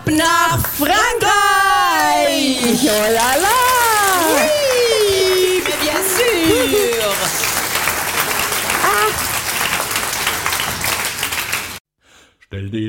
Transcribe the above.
nach Frankreich! Oh là là! Oui, mais bien sûr! Stell dir